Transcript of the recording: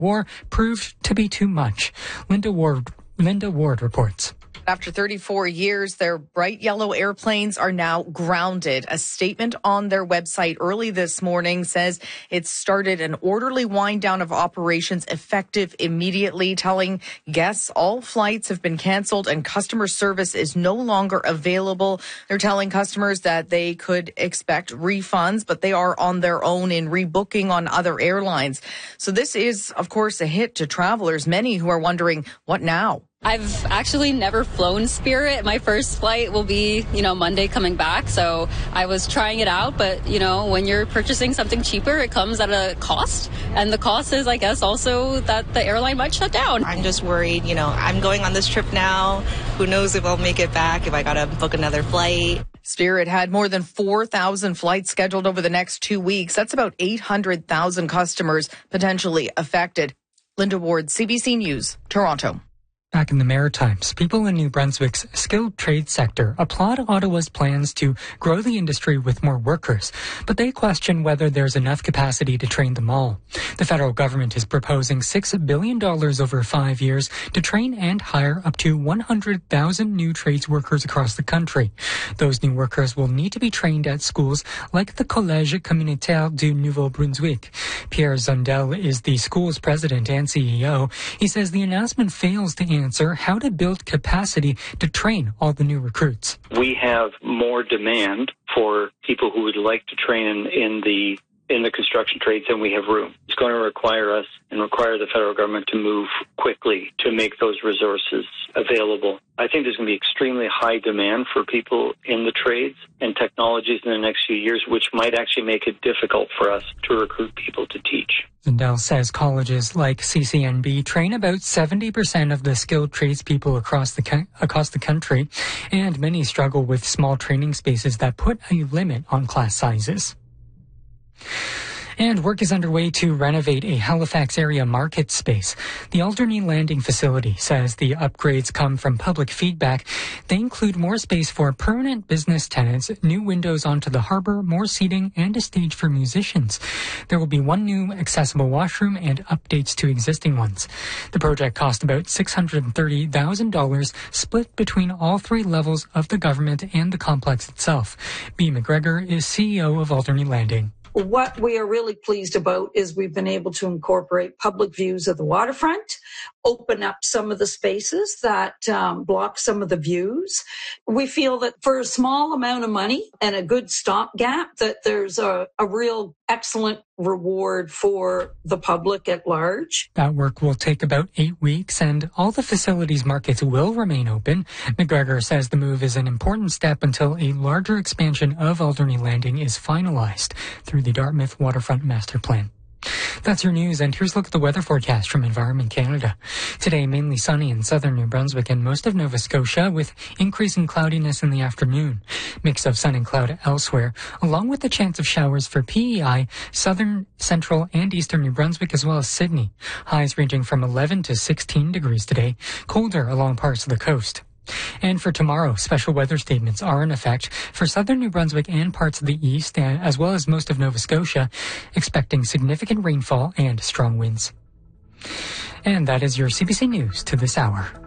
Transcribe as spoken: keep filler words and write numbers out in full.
war proved to be too much. Linda Ward, Linda Ward reports. After thirty-four years, their bright yellow airplanes are now grounded. A statement on their website early this morning says it started an orderly wind down of operations effective immediately, telling guests all flights have been canceled and customer service is no longer available. They're telling customers that they could expect refunds, but they are on their own in rebooking on other airlines. So this is, of course, a hit to travelers, many who are wondering, what now? I've actually never flown Spirit. My first flight will be, you know, Monday coming back. So I was trying it out. But, you know, when you're purchasing something cheaper, it comes at a cost. And the cost is, I guess, also that the airline might shut down. I'm just worried, you know, I'm going on this trip now. Who knows if I'll make it back, if I got to book another flight. Spirit had more than four thousand flights scheduled over the next two weeks. That's about eight hundred thousand customers potentially affected. Linda Ward, C B C News, Toronto. Back in the Maritimes, people in New Brunswick's skilled trade sector applaud Ottawa's plans to grow the industry with more workers, but they question whether there's enough capacity to train them all. The federal government is proposing six billion dollars over five years to train and hire up to one hundred thousand new trades workers across the country. Those new workers will need to be trained at schools like the Collège Communautaire du Nouveau-Brunswick. Pierre Zundel is the school's president and C E O. He says the announcement fails to answer how to build capacity to train all the new recruits. We have more demand for people who would like to train in, in the in the construction trades than we have room. It's going to require us and require the federal government to move quickly to make those resources available. I think there's going to be extremely high demand for people in the trades and technologies in the next few years, which might actually make it difficult for us to recruit people to teach. Zundel says colleges like C C N B train about seventy percent of the skilled tradespeople across the co- across the country, and many struggle with small training spaces that put a limit on class sizes. And work is underway to renovate a Halifax area market space. The Alderney Landing facility says the upgrades come from public feedback. They include more space for permanent business tenants, new windows onto the harbor, more seating, and a stage for musicians. There will be one new accessible washroom and updates to existing ones. The project cost about six hundred thirty thousand dollars, split between all three levels of the government and the complex itself. B. McGregor is C E O of Alderney Landing. What we are really pleased about is we've been able to incorporate public views of the waterfront, open up some of the spaces that um, block some of the views. We feel that for a small amount of money and a good stopgap, that there's a, a real excellent reward for the public at large. That work will take about eight weeks and all the facilities markets will remain open. McGregor says the move is an important step until a larger expansion of Alderney Landing is finalized through the Dartmouth Waterfront Master Plan. That's your news, and here's a look at the weather forecast from Environment Canada. Today, mainly sunny in southern New Brunswick and most of Nova Scotia, with increasing cloudiness in the afternoon. Mix of sun and cloud elsewhere, along with the chance of showers for P E I, southern, central, and eastern New Brunswick, as well as Sydney. Highs ranging from eleven to sixteen degrees today, colder along parts of the coast. And for tomorrow, special weather statements are in effect for southern New Brunswick and parts of the east, as well as most of Nova Scotia, expecting significant rainfall and strong winds. And that is your C B C News to this hour.